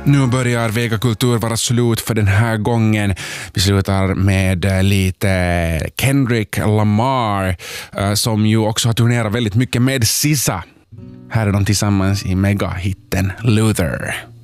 Nu börjar Vega Kultur vara slut för den här gången. Vi slutar med lite Kendrick Lamar som ju också har turnerat väldigt mycket med SZA. Här är de tillsammans i megahitten Luther.